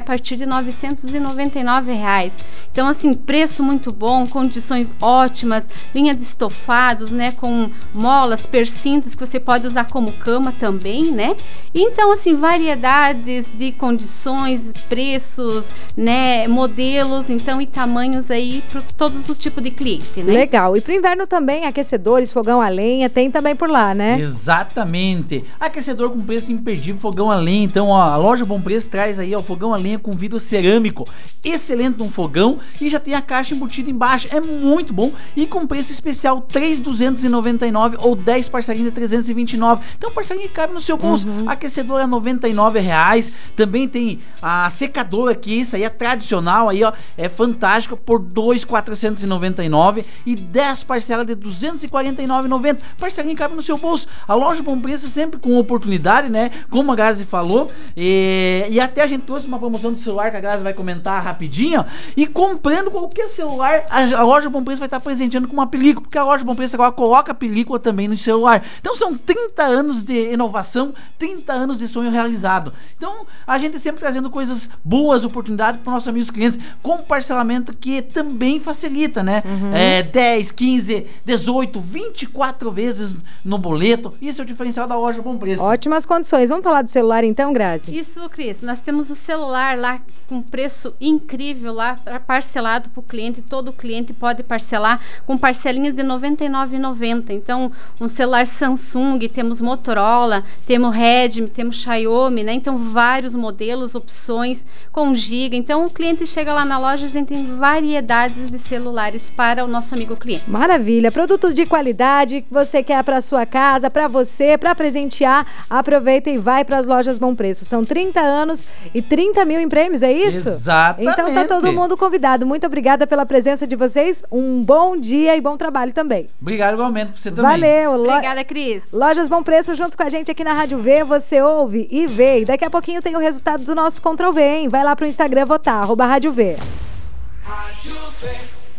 partir de R$ 999. Então, assim, preço muito bom, condições ótimas, linha de estofados, né, com molas, percintas que você pode usar como cama também, né? Então, assim, variedades de condições, preços, né, modelos, então, e tamanhos aí para todos os tipos de cliente, né? Legal. E para o inverno também, aquecedores, fogão a lenha, tem também por lá, né? Exatamente. Aquecedor com preço imperdível, fogão a lenha. Então, ó, a loja Bom Preço traz aí, ó, fogão a lenha com vidro cerâmico. Excelente um fogão e já tem a caixa embutida embaixo. É muito bom e com preço especial, R$ 3.299 ou 10 parcelinhas de 329. Então, parcelinha que cabe no seu bolso. Aquecedor é R$ 99. Também tem a secadora aqui, isso aí é tradicional aí, ó, é fantástica, por R$ 2.499 e 10 parcelas de R$ 249,90. Parcelinha que cabe no seu bolso. A loja Bom Preço sempre com oportunidade, né? Como a Grazi falou. E até a gente trouxe uma promoção de celular que a Grazi vai comentar rapidinho. E comprando qualquer celular, a loja Bom Preço vai estar presenteando com uma película, porque a loja Bom Preço agora coloca a película também no celular. Então são 30 anos de inovação, 30 anos de sonho realizado. Então a gente sempre trazendo coisas boas, oportunidades para os nossos amigos clientes, com parcelamento que também facilita, né? 10, 15, 18, 24 vezes no boleto. Isso é o diferencial da loja Bom Preço. Ótimas condições. Vamos falar do celular então, Grazi? Isso, Cris. Nós temos o celular lá com preço incrível lá, parcelado para o cliente. Todo cliente pode parcelar com parcelinhas de R$ 99,90. Então, um celular Samsung, temos Motorola, temos Redmi, temos Xiaomi, né? Então, vários modelos, opções com giga. Então, o cliente chega lá na loja, a gente tem variedades de celulares para o nosso amigo cliente. Maravilha. Produtos de qualidade que você quer para sua casa, para você, para presentear. Aproveita e vai para as lojas Bom Preço. São 30 anos e 30 mil em prêmios, é isso? Exatamente. Então tá todo mundo convidado. Muito obrigada pela presença de vocês. Um bom dia e bom trabalho também. Obrigado igualmente pra você também. Valeu. Obrigada, Cris. Lojas Bom Preço junto com a gente aqui na Rádio V. Você ouve e vê. E daqui a pouquinho tem o resultado do nosso Ctrl V, hein? Vai lá pro Instagram votar, @Rádio V. Rádio V.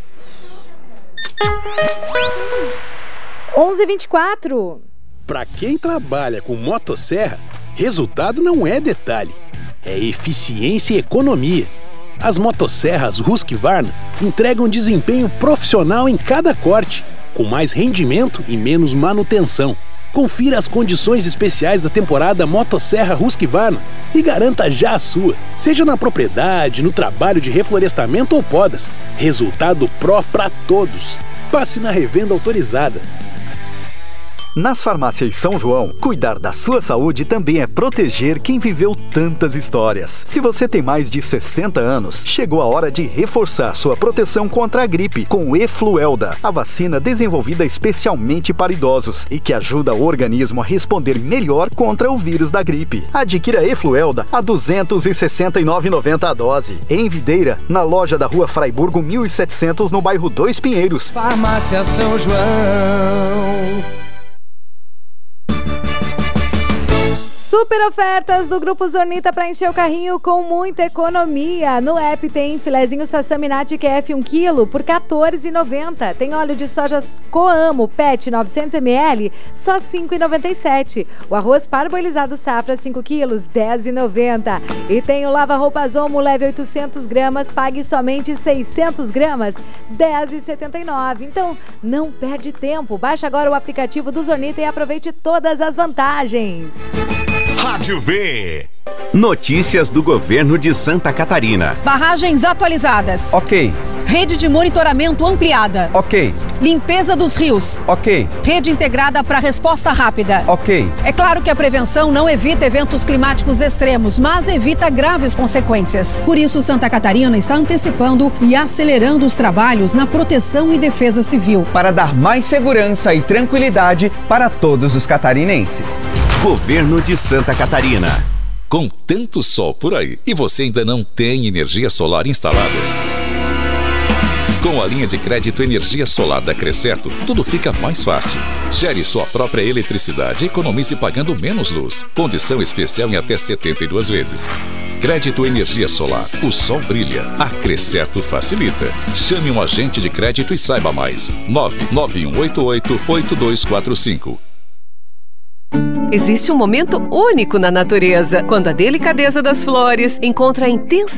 11h24. Para quem trabalha com motosserra, resultado não é detalhe, é eficiência e economia. As motosserras Husqvarna entregam desempenho profissional em cada corte, com mais rendimento e menos manutenção. Confira as condições especiais da temporada Motosserra Husqvarna e garanta já a sua, seja na propriedade, no trabalho de reflorestamento ou podas. Resultado pró para todos. Passe na revenda autorizada. Nas farmácias São João, cuidar da sua saúde também é proteger quem viveu tantas histórias. Se você tem mais de 60 anos, chegou a hora de reforçar sua proteção contra a gripe com o Efluelda, a vacina desenvolvida especialmente para idosos e que ajuda o organismo a responder melhor contra o vírus da gripe. Adquira Efluelda a R$ 269,90 a dose. Em Videira, na loja da Rua Fraiburgo 1700, no bairro Dois Pinheiros. Farmácia São João. Super ofertas do Grupo Zornita para encher o carrinho com muita economia. No app tem filezinho Sassaminati QF 1 kg por R$ 14,90. Tem óleo de soja Coamo PET 900ml, só R$ 5,97. O arroz parboilizado Safra 5 kg, R$ 10,90. E tem o lava-roupas Omo leve 800 gramas, pague somente 600 gramas, R$ 10,79. Então, não perde tempo. Baixe agora o aplicativo do Zornita e aproveite todas as vantagens. Rádio V. Notícias do governo de Santa Catarina. Barragens atualizadas. Ok. Rede de monitoramento ampliada. Ok. Limpeza dos rios. Ok. Rede integrada para resposta rápida. Ok. É claro que a prevenção não evita eventos climáticos extremos, mas evita graves consequências. Por isso, Santa Catarina está antecipando e acelerando os trabalhos na proteção e defesa civil. Para dar mais segurança e tranquilidade para todos os catarinenses. Governo de Santa Catarina. Com tanto sol por aí e você ainda não tem energia solar instalada? Com a linha de crédito Energia Solar da Crescerto, tudo fica mais fácil. Gere sua própria eletricidade e economize pagando menos luz. Condição especial em até 72 vezes. Crédito Energia Solar. O sol brilha. A Crescerto facilita. Chame um agente de crédito e saiba mais. 99188-8245. Existe um momento único na natureza, quando a delicadeza das flores encontra a intensidade